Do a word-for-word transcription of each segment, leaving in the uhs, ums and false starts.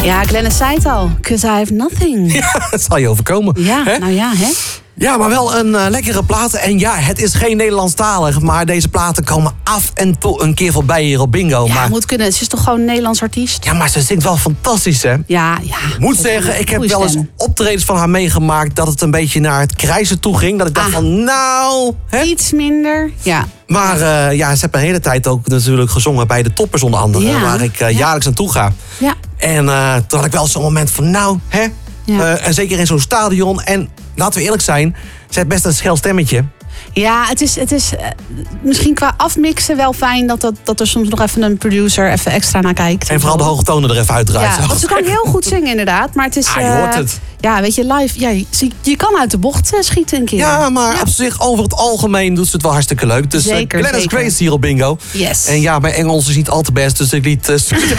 Ja, Glennis zei het al. 'Cause I have nothing. Ja, het zal je overkomen. Ja, hè? nou ja, hè? Ja, maar wel een uh, lekkere plaat. En ja, het is geen Nederlandstalig, maar deze platen komen af en toe een keer voorbij hier op Bingo. Ja, maar... moet kunnen. Ze is toch gewoon een Nederlands artiest? Ja, maar ze zingt wel fantastisch, hè? Ja, ja. Moet zeggen, ik heb wel eens optredens van haar meegemaakt dat het een beetje naar het krijzen toe ging. Dat ik dacht ah. van, nou... Hè? Iets minder, ja. Maar uh, ja, ze hebben een hele tijd ook natuurlijk gezongen bij de Toppers onder andere. Ja. Waar ik uh, ja. jaarlijks naartoe ga. Ja. En uh, toen had ik wel zo'n moment van, nou, hè? Ja. Uh, en zeker in zo'n stadion. En laten we eerlijk zijn, ze heeft best een schel stemmetje. Ja, het is, het is uh, misschien qua afmixen wel fijn dat, dat, dat er soms nog even een producer even extra naar kijkt. En vooral de hoge tonen er even uitdraait. Ja, want ze kan heel goed zingen inderdaad. Maar het is... Ja, je hoort het. Uh, ja, weet je, live, ja, je, je kan uit de bocht uh, schieten een keer. Ja, maar ja. op zich, over het algemeen doet ze het wel hartstikke leuk. Dus zeker, uh, Glennis Grace hier op Bingo. Yes. En ja, mijn Engels is niet al te best, dus ik liet... Uh,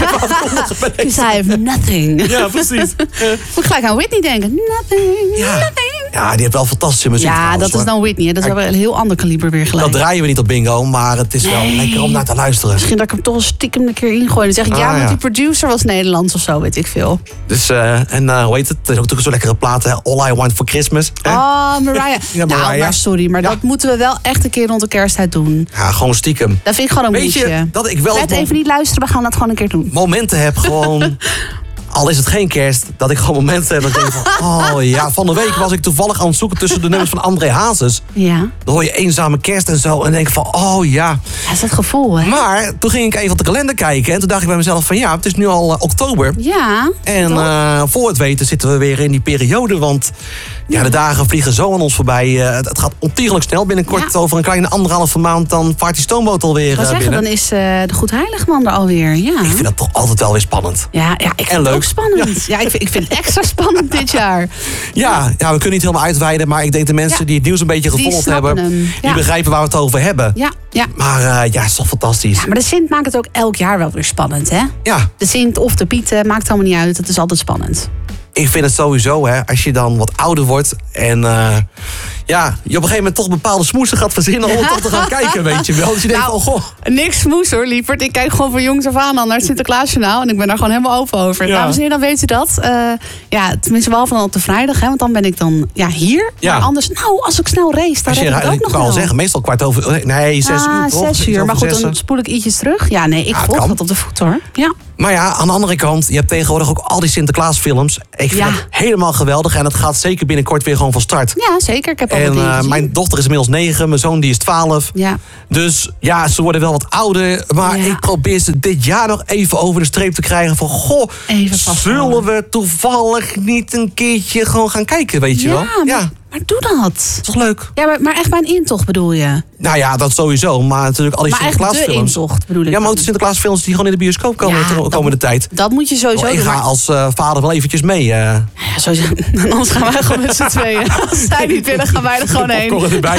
Because I have nothing. Ja, precies. Uh. Moet gelijk aan Whitney denken. Nothing, ja. nothing. Ja, die heeft wel fantastische muziek. Ja, trouwens, dat is hoor. dan Whitney. Hè? Dat is wel een heel ander kaliber weer gelijk. Dat draaien we niet op Bingo, maar het is wel nee. lekker om naar te luisteren. Misschien dat ik hem toch een stiekem een keer ingooi. Dan zeg ik, ah, ja, want ja. die producer was Nederlands of zo, weet ik veel. Dus, uh, en uh, hoe heet het? Er is ook toch zo'n lekkere plaat, hè? All I Want For Christmas. Hè? Oh, Mariah. Ja, Mariah. Nou, maar sorry, maar ja. dat moeten we wel echt een keer rond de kersttijd doen. Ja, gewoon stiekem. Dat vind ik gewoon een Weet moedje. je, dat ik wel... Let even niet luisteren, we gaan dat gewoon een keer doen. Momenten heb gewoon... Al is het geen kerst, dat ik gewoon momenten heb dat ik denk van... Oh ja, van de week was ik toevallig aan het zoeken tussen de nummers van André Hazes. Ja. Dan hoor je eenzame kerst en zo en denk van, oh ja. Dat is dat gevoel, hè? Maar toen ging ik even op de kalender kijken en toen dacht ik bij mezelf van... Ja, het is nu al uh, oktober. Ja. En uh, voor het weten zitten we weer in die periode, want... Ja, de dagen vliegen zo aan ons voorbij. Uh, het gaat ontiegelijk snel. Binnenkort ja. over een kleine anderhalve maand... dan vaart die stoomboot alweer uh, zeggen, binnen. Dan is uh, de Goedheiligman er alweer. Ja. Ik vind dat toch altijd wel weer spannend. Ja, ja ik vind en het leuk. ook spannend. Ja, ja ik, vind, ik vind het extra spannend dit jaar. Ja, ja, we kunnen niet helemaal uitweiden... maar ik denk de mensen ja. die het nieuws een beetje gevolgd hebben... Hem. die ja. begrijpen waar we het over hebben. Ja, ja. Maar uh, ja, het is toch fantastisch. Ja, maar de Sint maakt het ook elk jaar wel weer spannend, hè? Ja. De Sint of de Pieten, maakt allemaal niet uit. Het is altijd spannend. Ik vind het sowieso, hè, als je dan wat ouder wordt en uh, ja, je op een gegeven moment toch bepaalde smoesen gaat verzinnen om ja. toch te gaan kijken, weet je wel. Dus je denkt, nou, oh goh. Niks smoes hoor, lieverd. Ik kijk gewoon van jongs af aan al naar het Sinterklaasjournaal en ik ben daar gewoon helemaal open over. Ja. Dames en heren, dan weet u dat. Uh, ja, tenminste behalve dan op de vrijdag, hè, want dan ben ik dan ja, hier. Ja. Maar anders, nou, als ik snel race, dan red ik het ook nog wel. Ik kan zeggen, meestal kwart over, nee, zes ah, uur toch? Zes uur, maar goed, dan spoel ik ietsjes terug. Ja, nee, ik ja, volg dat op de voet hoor. Ja. Maar ja, aan de andere kant, je hebt tegenwoordig ook al die Sinterklaasfilms. Ik vind ja. het helemaal geweldig. En het gaat zeker binnenkort weer gewoon van start. Ja, zeker. Ik heb al en uh, mijn dochter is inmiddels negen, mijn zoon die is twaalf. Ja. Dus ja, ze worden wel wat ouder. Maar ja. ik probeer ze dit jaar nog even over de streep te krijgen. Van, goh, zullen we toevallig niet een keertje gewoon gaan kijken, weet je ja, wel? Maar... Ja. Maar doe dat. Dat is toch leuk? Ja, maar, maar echt bij een intocht bedoel je? Nou ja, dat sowieso. Maar natuurlijk al die maar Sinterklaasfilms. Maar echt de intocht bedoel ik. Ja, maar ook de Sinterklaasfilms die gewoon in de bioscoop komen ja, de komende dat, tijd. Dat moet je sowieso oh, ik doen. Ik ga maar... als uh, vader wel eventjes mee. Uh. Ja, sowieso. Anders gaan wij gewoon met z'n tweeën. Als zij niet willen, gaan wij er gewoon heen. Erbij,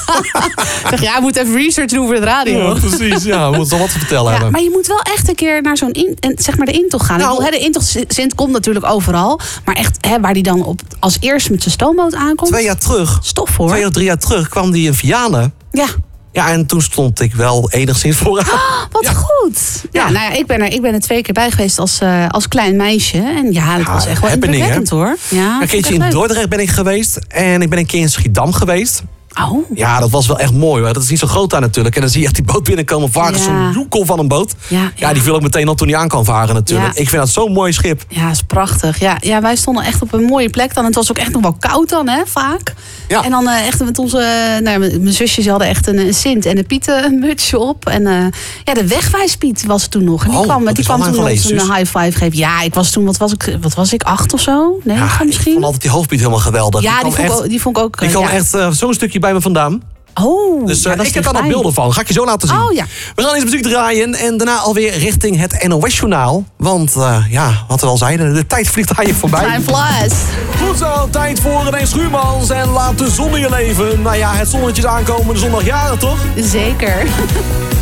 zeg, ja, je moet even research doen voor de radio. Ja, precies. Ja, we moeten wel wat te vertellen ja, hebben. Maar je moet wel echt een keer naar zo'n in, zeg maar de intocht gaan. Nou, ik bedoel, hè, de intocht Sint komt natuurlijk overal. Maar echt, hè, waar die dan op, als eerst met zijn stoomboot aankomt. Twee jaar terug. Stof hoor. Twee of drie jaar terug kwam die in Vianen. Ja. Ja, en toen stond ik wel enigszins vooraan. Oh, wat ja. goed. Ja, ja, nou ja, ik ben er, ik ben er twee keer bij geweest als, uh, als klein meisje. En ja, dat ja, was echt wel indrukwekkend hoor. Ja, een keertje in leuk. Dordrecht ben ik geweest. En ik ben een keer in Schiedam geweest. Oh. Ja, dat was wel echt mooi. Hoor. Dat is niet zo groot daar natuurlijk. En dan zie je echt die boot binnenkomen varen. Ja. Zo'n joekel van een boot. Ja, ja. ja, die viel ook meteen al toen hij aan kan varen natuurlijk. Ja. Ik vind dat zo'n mooi schip. Ja, dat is prachtig. Ja, ja, wij stonden echt op een mooie plek dan. En het was ook echt nog wel koud dan, hè, vaak. Ja. En dan uh, echt met onze... Nou, mijn zusjes hadden echt een, een Sint en een Pieten mutsje op. En uh, ja, de wegwijspiet was er toen nog. En die oh, kwam, die kwam toen nog dus. een high five geven. Ja, ik was toen, wat was ik, wat was ik acht of zo? Nee, ja, misschien? Ik vond altijd die hoofdpiet helemaal geweldig. Ja, die, die, vond, echt, ook, die vond ik ook... Die kwam ja. echt uh, zo'n stukje bij me vandaan. Oh, dus uh, ja, ik heb daar nog beelden van. Ga ik je zo laten zien. Oh, ja. We gaan eens muziek draaien en daarna alweer richting het N O S-journaal. Want uh, ja, wat we al zeiden, de tijd vliegt aan je voorbij. Time flies. Goed zo, tijd voor René Schuurmans en laat de zon in je leven. Nou ja, het zonnetje is aankomende zondag jaren, toch? Zeker.